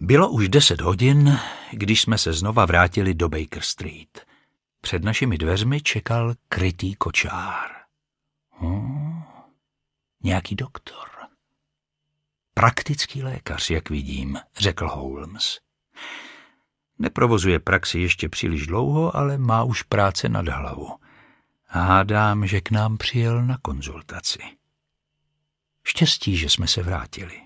Bylo už 10 hodin, když jsme se znova vrátili do Baker Street. Před našimi dveřmi čekal krytý kočár. Nějaký doktor. Praktický lékař, jak vidím, řekl Holmes. Neprovozuje praxi ještě příliš dlouho, ale má už práce nad hlavu. Hádám, že k nám přijel na konzultaci. Štěstí, že jsme se vrátili.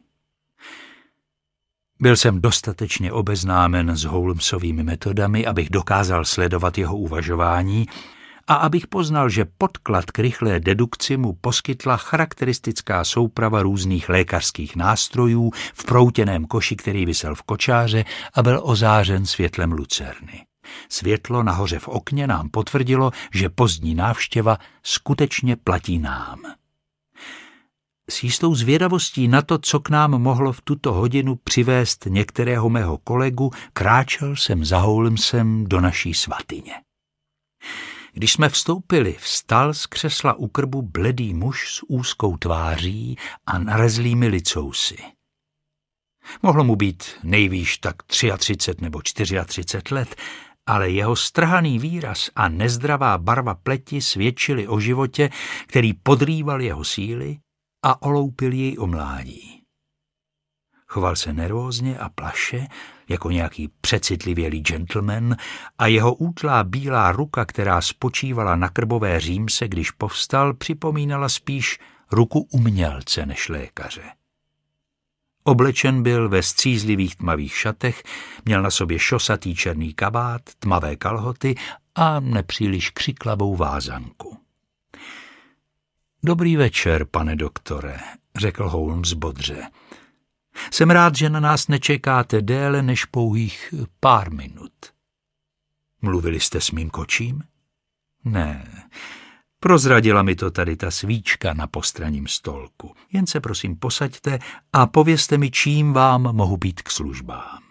Byl jsem dostatečně obeznámen s Holmesovými metodami, abych dokázal sledovat jeho uvažování a abych poznal, že podklad k rychlé dedukci mu poskytla charakteristická souprava různých lékařských nástrojů v proutěném koši, který visel v kočáře a byl ozářen světlem lucerny. Světlo nahoře v okně nám potvrdilo, že pozdní návštěva skutečně platí nám. S jistou zvědavostí na to, co k nám mohlo v tuto hodinu přivést některého mého kolegu, kráčel jsem za Holmesem do naší svatyně. Když jsme vstoupili, vstal z křesla u krbu bledý muž s úzkou tváří a narezlými licousy. Mohlo mu být nejvýš tak 33 nebo 34 let, ale jeho strhaný výraz a nezdravá barva pleti svědčily o životě, který podrýval jeho síly a oloupil jej o mládí. Choval se nervózně a plaše, jako nějaký přecitlivělý gentleman, a jeho útlá bílá ruka, která spočívala na krbové římse, když povstal, připomínala spíš ruku umělce než lékaře. Oblečen byl ve střízlivých tmavých šatech, měl na sobě šosatý černý kabát, tmavé kalhoty a nepříliš křiklavou vázanku. Dobrý večer, pane doktore, řekl Holmes bodře. Jsem rád, že na nás nečekáte déle než pouhých pár minut. Mluvili jste s mým kočím? Ne, prozradila mi to tady ta svíčka na postranním stolku. Jen se prosím posaďte a povězte mi, čím vám mohu být k službám.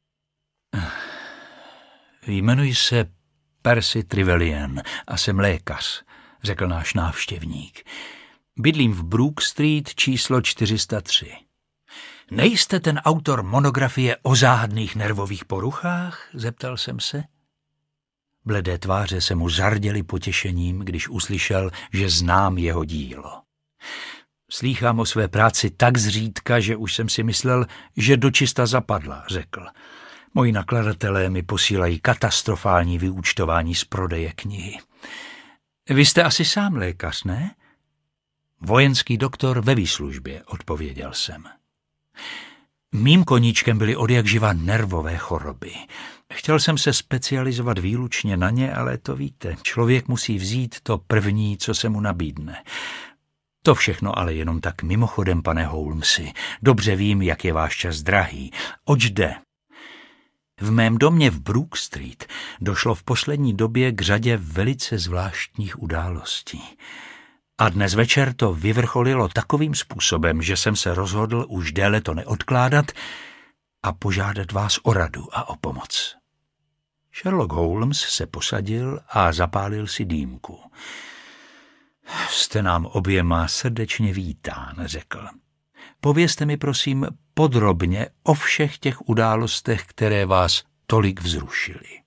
Jmenuji se Percy Trevelyan a jsem lékař, řekl náš návštěvník. Bydlím v Brook Street číslo 403. Nejste ten autor monografie o záhadných nervových poruchách? Zeptal jsem se. Bledé tváře se mu zarděly potěšením, když uslyšel, že znám jeho dílo. Slýchám o své práci tak zřídka, že už jsem si myslel, že dočista zapadla, řekl. Moji nakladatelé mi posílají katastrofální vyúčtování z prodeje knihy. Vy jste asi sám lékař, ne? Vojenský doktor ve výslužbě, odpověděl jsem. Mým koníčkem byly odjakživa nervové choroby. Chtěl jsem se specializovat výlučně na ně, ale to víte, člověk musí vzít to první, co se mu nabídne. To všechno ale jenom tak mimochodem, pane Holmesi. Dobře vím, jak je váš čas drahý. Oč jde? V mém domě v Brook Street došlo v poslední době k řadě velice zvláštních událostí. A dnes večer to vyvrcholilo takovým způsobem, že jsem se rozhodl už déle to neodkládat a požádat vás o radu a o pomoc. Sherlock Holmes se posadil a zapálil si dýmku. Jste nám oběma srdečně vítán, řekl. Povězte mi prosím podrobně o všech těch událostech, které vás tolik vzrušily.